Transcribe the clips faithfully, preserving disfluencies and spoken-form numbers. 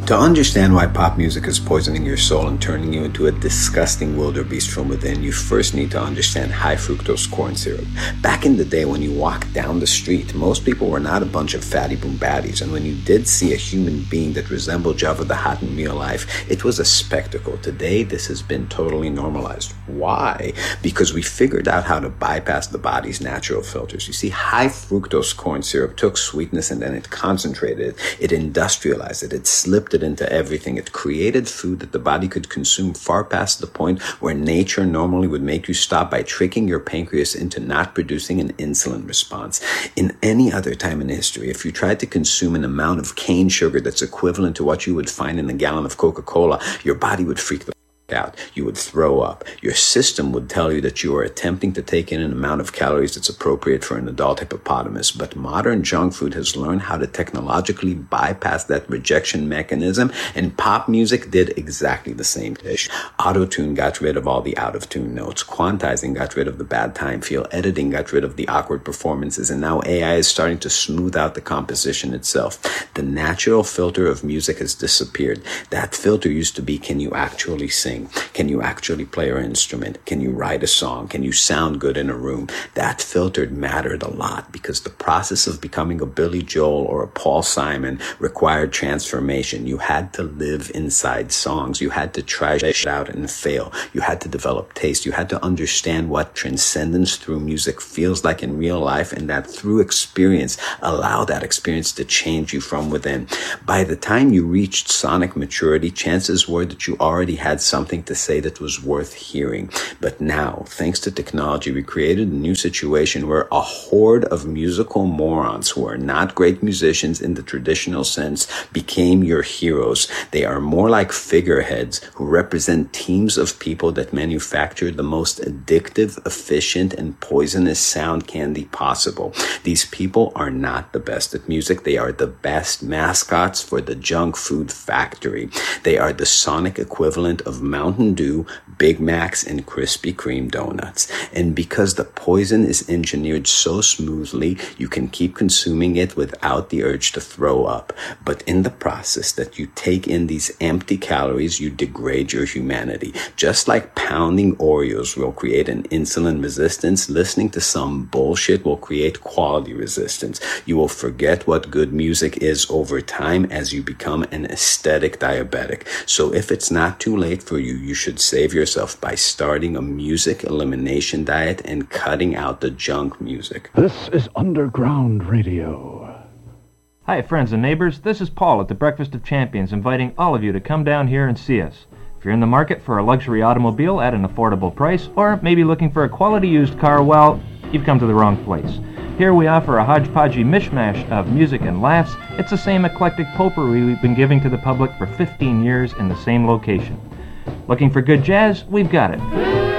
To understand why pop music is poisoning your soul and turning you into a disgusting wildebeest from within, you first need to understand high fructose corn syrup. Back in the day when you walked down the street, most people were not a bunch of fatty boom baddies, and when you did see a human being that resembled Java the Hutt in real life, it was a spectacle. Today, this has been totally normalized. Why? Because we figured out how to bypass the body's natural filters. You see, high fructose corn syrup took sweetness and then it concentrated it, it industrialized it, it slipped it into everything. It created food that the body could consume far past the point where nature normally would make you stop by tricking your pancreas into not producing an insulin response. In any other time in history, if you tried to consume an amount of cane sugar that's equivalent to what you would find in a gallon of Coca-Cola, your body would freak the out. You would throw up. Your system would tell you that you are attempting to take in an amount of calories that's appropriate for an adult hippopotamus. But modern junk food has learned how to technologically bypass that rejection mechanism, and pop music did exactly the same thing. Auto-tune got rid of all the out-of-tune notes. Quantizing got rid of the bad time feel. Editing got rid of the awkward performances. And now A I is starting to smooth out the composition itself. The natural filter of music has disappeared. That filter used to be, can you actually sing? Can you actually play your instrument? Can you write a song? Can you sound good in a room? That filter mattered a lot because the process of becoming a Billy Joel or a Paul Simon required transformation. You had to live inside songs. You had to try shit out and fail. You had to develop taste. You had to understand what transcendence through music feels like in real life, and that through experience, allow that experience to change you from within. By the time you reached sonic maturity, chances were that you already had something to say that was worth hearing. But now, thanks to technology, we created a new situation where a horde of musical morons who are not great musicians in the traditional sense became your heroes. They are more like figureheads who represent teams of people that manufacture the most addictive, efficient, and poisonous sound candy possible. These people are not the best at music. They are the best mascots for the junk food factory. They are the sonic equivalent of Mountain Dew, Big Macs, and Krispy Kreme donuts. And because the poison is engineered so smoothly, you can keep consuming it without the urge to throw up. But in the process that you take in these empty calories, you degrade your humanity. Just like pounding Oreos will create an insulin resistance, listening to some bullshit will create quality resistance. You will forget what good music is over time as you become an aesthetic diabetic. So if it's not too late for you, you should save yourself by starting a music elimination diet and cutting out the junk music. This is Underground Radio. Hi, friends and neighbors. This is Paul at the Breakfast of Champions, inviting all of you to come down here and see us. If you're in the market for a luxury automobile at an affordable price, or maybe looking for a quality used car, well, you've come to the wrong place. Here we offer a hodgepodgey mishmash of music and laughs. It's the same eclectic potpourri we've been giving to the public for fifteen years in the same location. Looking for good jazz? We've got it.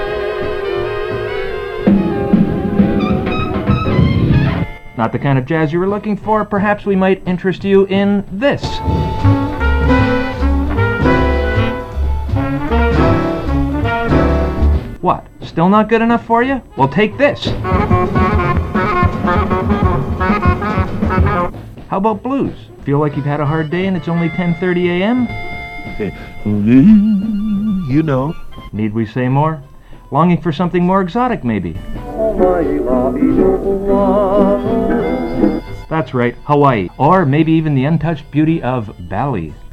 Not the kind of jazz you were looking for? Perhaps we might interest you in this. What? Still not good enough for you? Well, take this. How about blues? Feel like you've had a hard day and it's only ten thirty a.m.? You know. Need we say more? Longing for something more exotic, maybe? That's right, Hawaii. Or maybe even the untouched beauty of Bali.